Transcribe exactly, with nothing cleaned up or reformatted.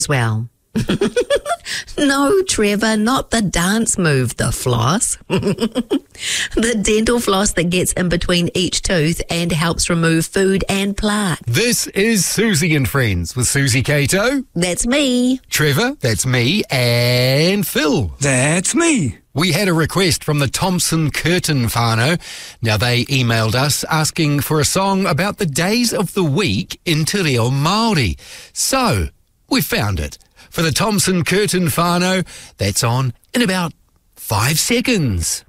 as well. No, Trevor, not the dance move, the floss. The dental floss that gets in between each tooth and helps remove food and plaque. This is Susie and Friends with Susie Cato. That's me. Trevor, that's me, and Phil. That's me. We had a request from the Thompson Curtin whānau. Now, they emailed us asking for a song about the days of the week in Te Reo Māori. So, we found it. For the Thompson Curtin whānau, that's on in about five seconds.